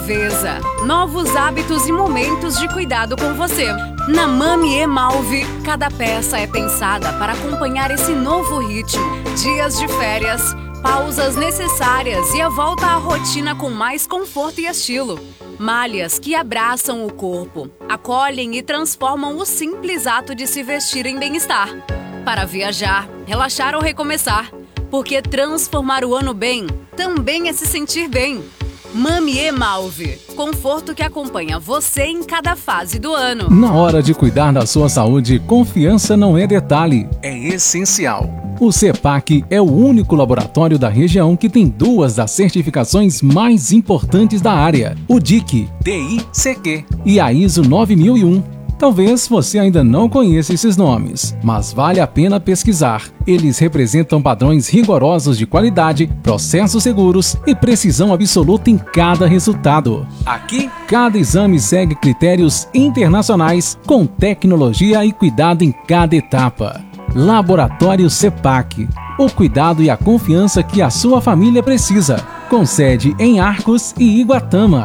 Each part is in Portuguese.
Veza, novos hábitos e momentos de cuidado com você. Na Mami Emalve, cada peça é pensada para acompanhar esse novo ritmo. Dias de férias, pausas necessárias e a volta à rotina com mais conforto e estilo. Malhas que abraçam o corpo, acolhem e transformam o simples ato de se vestir em bem-estar. Para viajar, relaxar ou recomeçar. Porque transformar o ano bem também é se sentir bem. Mami Emalve, conforto que acompanha você em cada fase do ano. Na hora de cuidar da sua saúde, confiança não é detalhe, é essencial. O CEPAC é o único laboratório da região que tem duas das certificações mais importantes da área, o DIC, DICQ e a ISO 9001. Talvez você ainda não conheça esses nomes, mas vale a pena pesquisar. Eles representam padrões rigorosos de qualidade, processos seguros e precisão absoluta em cada resultado. Aqui, cada exame segue critérios internacionais com tecnologia e cuidado em cada etapa. Laboratório CEPAC, o cuidado e a confiança que a sua família precisa, com sede em Arcos e Iguatama.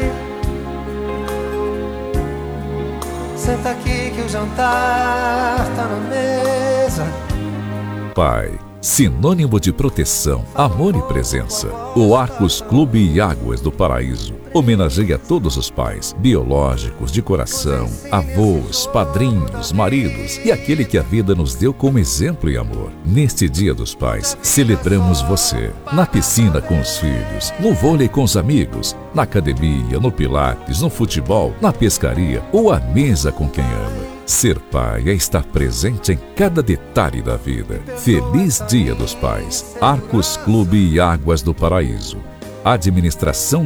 Senta aqui que o jantar tá na mesa. Pai, sinônimo de proteção, amor e presença. O Arcos Clube e Águas do Paraíso homenageia todos os pais, biológicos, de coração, avós, padrinhos, maridos e aquele que a vida nos deu como exemplo e amor. Neste Dia dos Pais, celebramos você. Na piscina com os filhos, no vôlei com os amigos, na academia, no pilates, no futebol, na pescaria ou à mesa com quem ama. Ser pai é estar presente em cada detalhe da vida. Feliz Dia dos Pais. Arcos Clube e Águas do Paraíso. Administração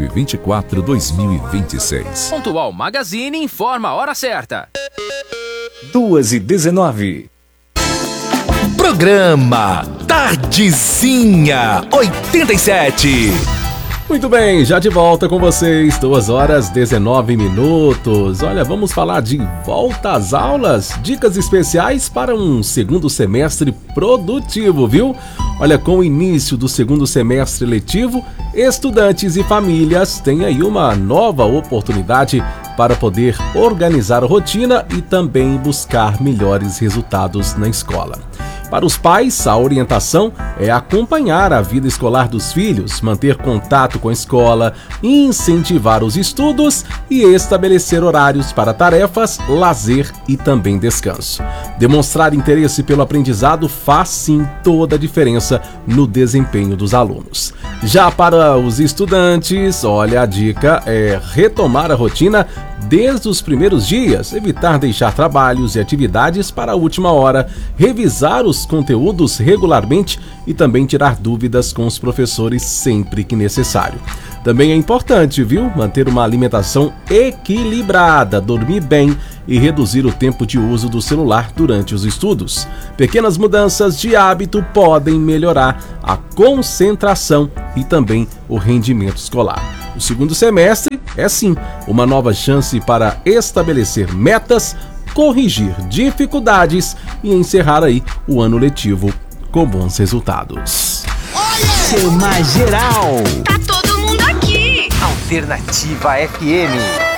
2024-2026. Pontual Magazine informa a hora certa. 2h19. Programa Tardezinha 87. Muito bem, já de volta com vocês, 2h19. Olha, vamos falar de volta às aulas, dicas especiais para um segundo semestre produtivo, viu? Olha, com o início do segundo semestre letivo, estudantes e famílias têm aí uma nova oportunidade para poder organizar a rotina e também buscar melhores resultados na escola. Para os pais, a orientação é acompanhar a vida escolar dos filhos, manter contato com a escola, incentivar os estudos e estabelecer horários para tarefas, lazer e também descanso. Demonstrar interesse pelo aprendizado faz sim toda a diferença no desempenho dos alunos. Já para os estudantes, olha, a dica é retomar a rotina desde os primeiros dias, evitar deixar trabalhos e atividades para a última hora, revisar os conteúdos regularmente e também tirar dúvidas com os professores sempre que necessário. Também é importante, viu, manter uma alimentação equilibrada, dormir bem e reduzir o tempo de uso do celular durante os estudos. Pequenas mudanças de hábito podem melhorar a concentração e também o rendimento escolar. O segundo semestre é sim uma nova chance para estabelecer metas, corrigir dificuldades e encerrar aí o ano letivo com bons resultados. Chama geral. Tá todo mundo aqui. Alternativa FM.